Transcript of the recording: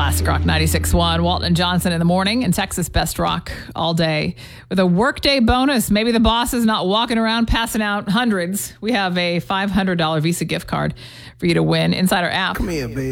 Classic Rock 96.1. Walton and Johnson in the morning and Texas Best Rock all day. With a workday bonus, maybe the boss is not walking around passing out hundreds. We have a $500 Visa gift card for you to win inside our app. Come here, baby.